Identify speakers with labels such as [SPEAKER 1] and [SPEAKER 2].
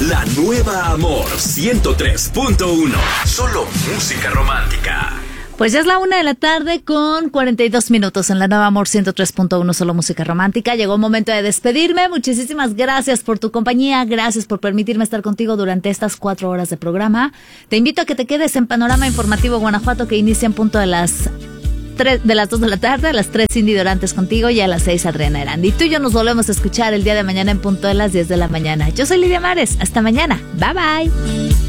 [SPEAKER 1] La nueva Amor 103.1. Solo música romántica.
[SPEAKER 2] Pues ya es la 1:00 p.m. con 42 minutos en la nueva Amor 103.1, solo música romántica. Llegó el momento de despedirme. Muchísimas gracias por tu compañía. Gracias por permitirme estar contigo durante estas 4 horas de programa. Te invito a que te quedes en Panorama Informativo Guanajuato, que inicia en punto de las 2 de la tarde, a las 3 Cindy Dorantes contigo y a las 6 Adriana Erandi. Y tú y yo nos volvemos a escuchar el día de mañana en punto de las 10 de la mañana. Yo soy Lidia Mares. Hasta mañana. Bye bye.